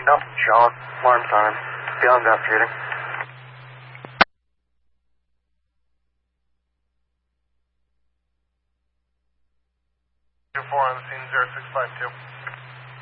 Nope, Charlotte. Alarm sign. Still investigating. 2-4 on the scene, 0652.